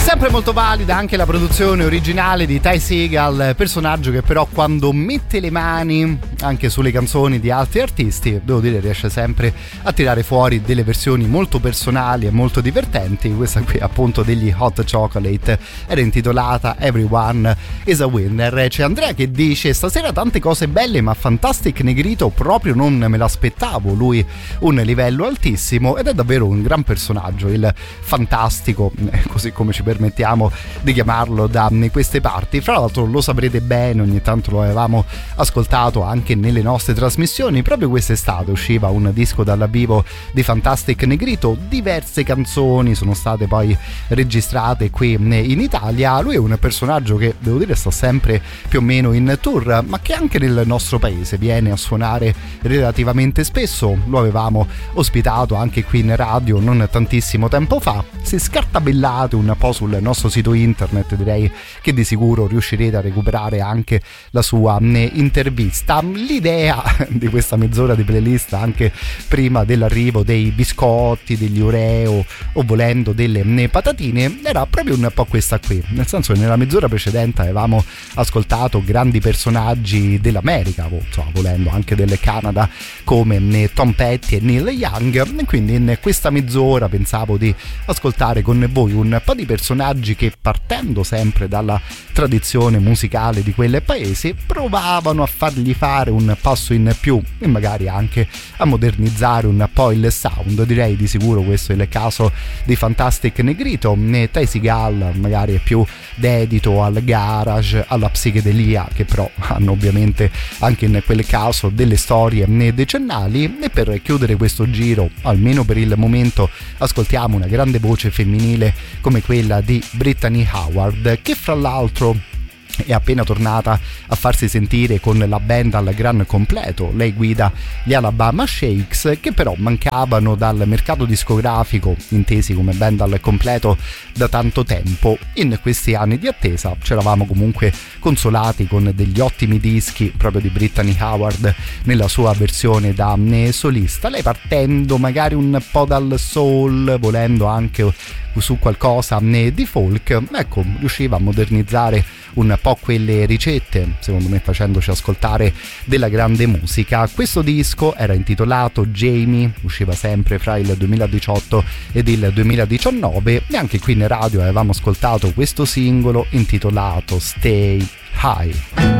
Sempre molto valida anche la produzione originale di Ty Segall, personaggio che però quando mette le mani anche sulle canzoni di altri artisti, devo dire, riesce sempre a tirare fuori delle versioni molto personali e molto divertenti. Questa qui appunto degli Hot Chocolate era intitolata Everyone is a Winner. C'è Andrea che dice: stasera tante cose belle, ma Fantastic Negrito proprio non me l'aspettavo, lui un livello altissimo ed è davvero un gran personaggio, il Fantastico, così come ci permettiamo di chiamarlo da queste parti. Fra l'altro lo saprete bene, ogni tanto lo avevamo ascoltato anche nelle nostre trasmissioni. Proprio quest'estate usciva un disco dal vivo di Fantastic Negrito, diverse canzoni sono state poi registrate qui in Italia. Lui è un personaggio che, devo dire, sta sempre più o meno in tour, ma che anche nel nostro paese viene a suonare relativamente spesso. Lo avevamo ospitato anche qui in radio non tantissimo tempo fa. Se scartabellate un po' sul nostro sito internet, direi che di sicuro riuscirete a recuperare anche la sua intervista. L'idea di questa mezz'ora di playlist, anche prima dell'arrivo dei biscotti, degli Oreo o volendo delle patatine, era proprio un po' questa qui, nel senso che nella mezz'ora precedente avevamo ascoltato grandi personaggi dell'America, insomma, volendo anche del Canada, come Tom Petty e Neil Young, e quindi in questa mezz'ora pensavo di ascoltare con voi un po' di personaggi che, partendo sempre dalla tradizione musicale di quel paese, provavano a fargli fare un passo in più e magari anche a modernizzare un po' il sound. Direi di sicuro questo è il caso di Fantastic Negrito. Ty Segall magari è più dedito al garage, alla psichedelia, che però hanno ovviamente anche in quel caso delle storie decennali. E per chiudere questo giro, almeno per il momento, ascoltiamo una grande voce femminile come quella di Brittany Howard, che fra l'altro è appena tornata a farsi sentire con la band al gran completo. Lei guida gli Alabama Shakes, che però mancavano dal mercato discografico, intesi come band al completo, da tanto tempo. In questi anni di attesa ci eravamo comunque consolati con degli ottimi dischi proprio di Brittany Howard nella sua versione da solista. Lei partendo magari un po' dal soul, volendo anche su qualcosa di folk, ecco, riusciva a modernizzare un po' quelle ricette, secondo me facendoci ascoltare della grande musica. Questo disco era intitolato Jamie, usciva sempre fra il 2018 ed il 2019 e anche qui in radio avevamo ascoltato questo singolo intitolato Stay High.